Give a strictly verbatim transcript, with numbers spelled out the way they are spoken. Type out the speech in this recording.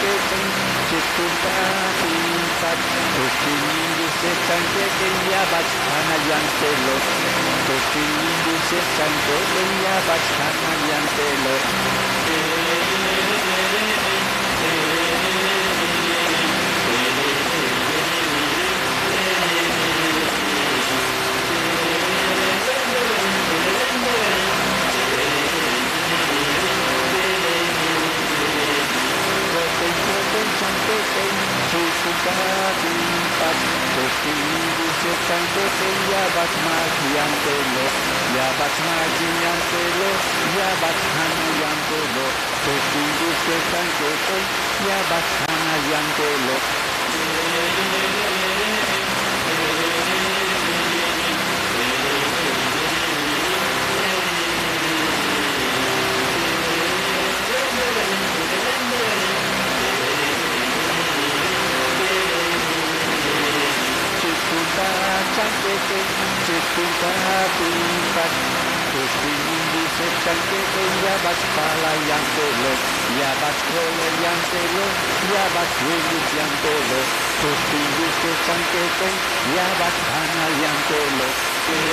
chanqueten, chikunta pintat, tostilingu se chanqueten, ya bachana yantelo, tostilingu se chanqueten, ya bachana yantelo. Ya bas magiantelo, ya bas magiantelo, ya bas hanayantelo, totingu se chanquete, ya bas hanayantelo. Chanquete, chikunta pintat, tostilingu se chanquete, ya bas pala yantelo, ya bas cole yantelo, ya bas huelu yantelo, tostilingu se chanquete, ya bas hana yantelo.